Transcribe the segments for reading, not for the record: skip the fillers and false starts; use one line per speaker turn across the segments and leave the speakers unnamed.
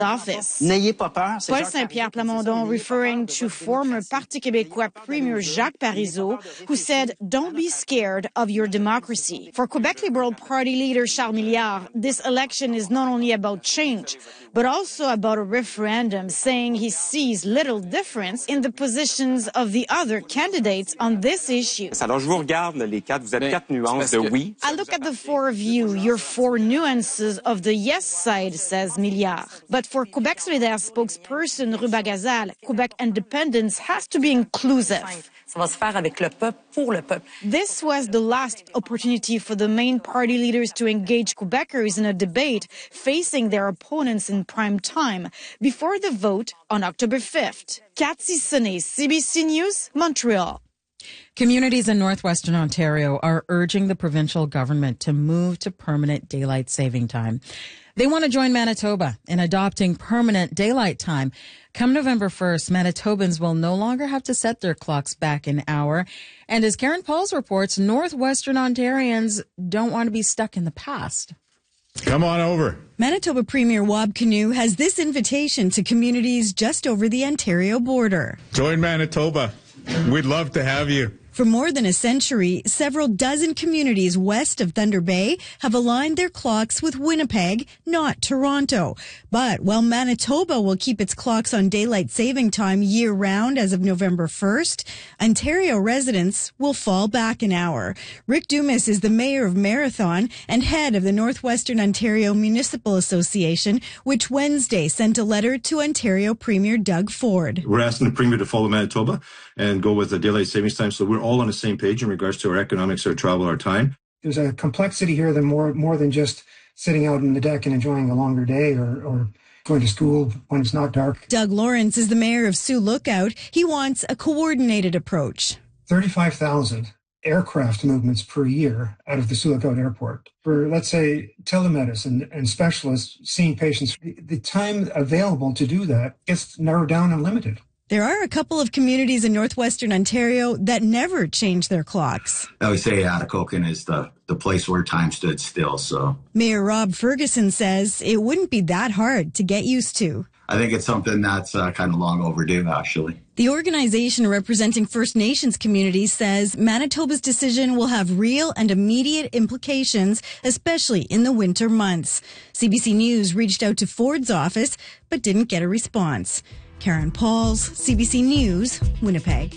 office.
N'ayez pas peur.
Paul Saint-Pierre Plamondon referring to former Parti Québécois Premier Jacques Parizeau, who said, "Don't be scared of your democracy." For Quebec Liberal Party leader Charles Milliard, this election is not only about change, but also about a referendum, saying he sees little difference in the positions of the other candidates on this issue.
Alors, je vous regarde, les quatre. Vous êtes quatre nuances de oui.
I look at the four of you, your four nuances of the yes side, says Milliard. But for Quebec Solidaire spokesperson Ruba Gazal, Quebec independence has to be inclusive.
Ça va se faire avec le peuple, pour le peuple.
This was the last opportunity for the main party leaders to engage Quebecers in a debate facing their opponents in prime time before the vote on October 5th. Cathy Sonnet, CBC News, Montreal.
Communities in northwestern Ontario are urging the provincial government to move to permanent daylight saving time. They want to join Manitoba in adopting permanent daylight time. Come November 1st, Manitobans will no longer have to set their clocks back an hour. And as Karen Pauls reports, northwestern Ontarians don't want to be stuck in the past.
Come on over.
Manitoba Premier Wab Kinew has this invitation to communities just over the Ontario border.
Join Manitoba. We'd love to have you.
For more than a century, several dozen communities west of Thunder Bay have aligned their clocks with Winnipeg, not Toronto. But while Manitoba will keep its clocks on daylight saving time year-round as of November 1st, Ontario residents will fall back an hour. Rick Dumas is the mayor of Marathon and head of the Northwestern Ontario Municipal Association, which Wednesday sent a letter to Ontario Premier Doug Ford.
We're asking the Premier to follow Manitoba and go with the daylight savings time, so we're all on the same page in regards to our economics, our travel, our time.
There's a complexity here that more than just sitting out on the deck and enjoying a longer day or going to school when it's not dark.
Doug Lawrence is the mayor of Sioux Lookout. He wants a coordinated approach. 35,000 aircraft movements per year out of the Sioux Lookout Airport. For, let's say, telemedicine and specialists seeing patients, the time available to do that gets narrowed down and limited. There are a couple of communities in northwestern Ontario that never change their clocks.
I would say Atikokan is the place where time stood still. So
Mayor Rob Ferguson says it wouldn't be that hard to get used to.
I think it's something that's kind of long overdue, actually.
The organization representing First Nations communities says Manitoba's decision will have real and immediate implications, especially in the winter months. CBC News reached out to Ford's office, but didn't get a response. Karen Pauls, CBC News, Winnipeg.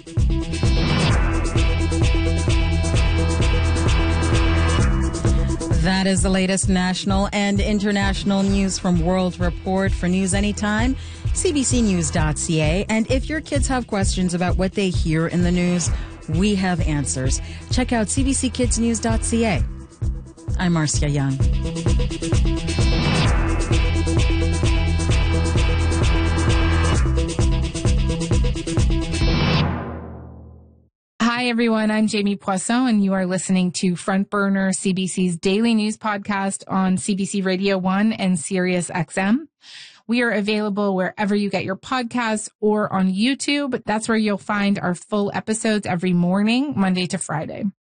That is the latest national and international news from World Report. For news anytime, cbcnews.ca. And if your kids have questions about what they hear in the news, we have answers. Check out cbckidsnews.ca. I'm Marcia Young.
Hi, everyone. I'm Jamie Poisson, and you are listening to Front Burner, CBC's daily news podcast on CBC Radio 1 and Sirius XM. We are available wherever you get your podcasts or on YouTube. That's where you'll find our full episodes every morning, Monday to Friday.